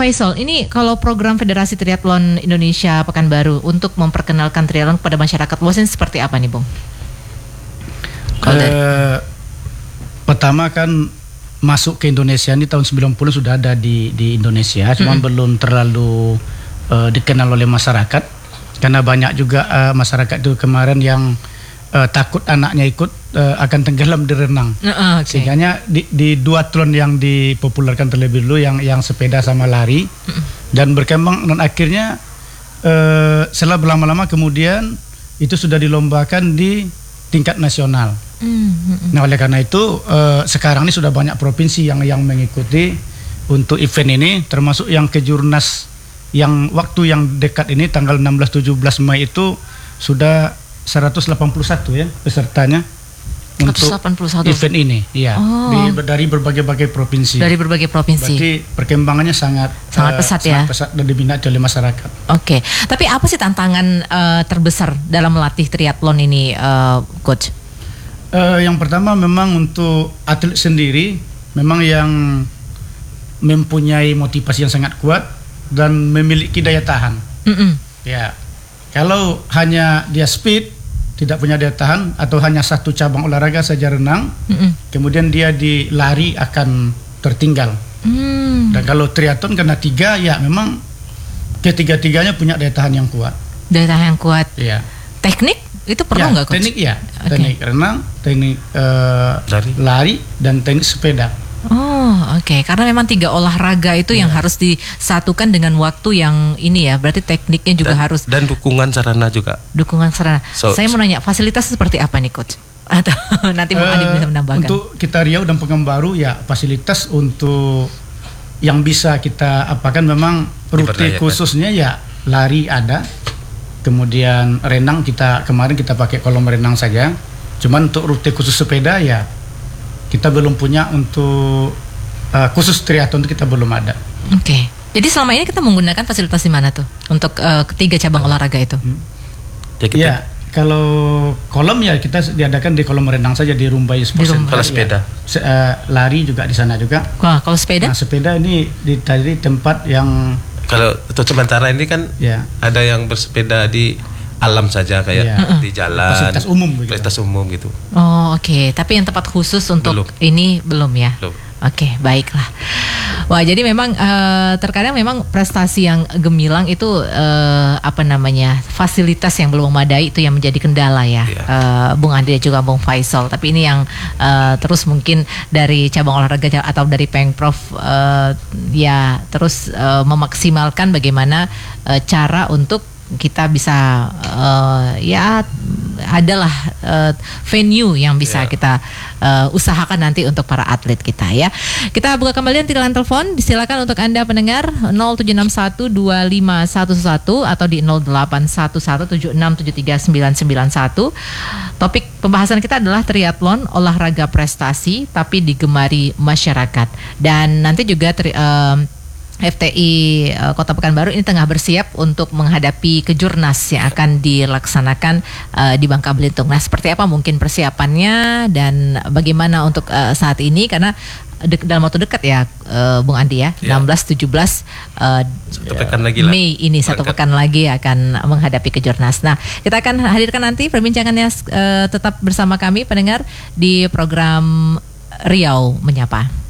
Faisal, ini kalau program Federasi Triathlon Indonesia Pekanbaru untuk memperkenalkan triathlon kepada masyarakat luas ini seperti apa nih, Bung? Pertama kan masuk ke Indonesia ini tahun 90 sudah ada di Indonesia, cuma belum terlalu dikenal oleh masyarakat karena banyak juga masyarakat itu kemarin yang takut anaknya ikut akan tenggelam di renang. Sehingga di duathlon yang dipopulerkan terlebih dulu yang sepeda sama lari dan berkembang dan akhirnya setelah berlama-lama kemudian itu sudah dilombakan di tingkat nasional. Nah oleh karena itu sekarang ini sudah banyak provinsi yang mengikuti untuk event ini, termasuk yang kejurnas yang waktu yang dekat ini tanggal 16-17 Mei itu sudah 181 ya pesertanya 181. Untuk event ini, ya, dari berbagai provinsi. Dari berbagai provinsi. Berarti perkembangannya sangat pesat ya. Sangat pesat dan diminati oleh masyarakat. Oke, tapi apa sih tantangan terbesar dalam melatih triathlon ini, Coach? Yang pertama memang untuk atlet sendiri, memang yang mempunyai motivasi yang sangat kuat dan memiliki daya tahan. Ya, kalau hanya dia speed, tidak punya daya tahan atau hanya satu cabang olahraga saja renang, kemudian dia di lari akan tertinggal. Dan kalau triathlon karena 3 ya memang ketiga-tiganya punya daya tahan yang kuat. Daya tahan yang kuat. Ya. Teknik itu perlu nggak, Coach? Teknik ya, teknik renang, teknik lari dan teknik sepeda. Oke. Karena memang 3 olahraga itu yang harus disatukan dengan waktu yang ini ya. Berarti tekniknya juga harus. Dan dukungan sarana juga. Dukungan sarana. Saya mau nanya, fasilitas seperti apa nih, Coach? Atau nanti Bung Adi bisa menambahkan. Untuk kita Riau dan Pekanbaru ya fasilitas untuk yang bisa kita apakan memang rute khususnya ya lari ada. Kemudian renang kemarin kita pakai kolam renang saja. Cuman untuk rute khusus sepeda ya kita belum punya untuk khusus triathlon kita belum ada. Oke. Jadi selama ini kita menggunakan fasilitas di mana tuh untuk ketiga cabang olahraga itu? Ya, kalau kolam ya kita diadakan di kolam renang saja di Rumbai Sports Center. Kalau sepeda, lari juga di sana juga. Wah, kalau sepeda? Nah, sepeda ini di tempat yang kalau untuk sementara ini kan ada yang bersepeda di alam saja kayak di jalan. Fasilitas umum gitu. Oh, oke. Tapi yang tempat khusus untuk ini belum ya? Belum. Oke, baiklah. Wah, jadi memang terkadang memang prestasi yang gemilang itu fasilitas yang belum memadai itu yang menjadi kendala ya, Bung Andi dan juga Bung Faisal. Tapi ini yang terus mungkin dari cabang olahraga atau dari Pengprov terus memaksimalkan bagaimana cara untuk kita bisa adalah venue yang bisa kita usahakan nanti untuk para atlet kita ya. Kita buka kembali tilang telepon, silakan untuk Anda pendengar 07612511 atau di 0811767391. Topik pembahasan kita adalah triathlon, olahraga prestasi tapi digemari masyarakat. Dan nanti juga FTI Kota Pekanbaru ini tengah bersiap untuk menghadapi kejurnas yang akan dilaksanakan di Bangka Belitung. Nah, seperti apa mungkin persiapannya dan bagaimana untuk saat ini, karena dalam waktu dekat ya, Bung Andi ya, 16-17 Mei ini satu pekan lagi akan menghadapi kejurnas. Nah, kita akan hadirkan nanti perbincangannya, tetap bersama kami pendengar di program Riau Menyapa.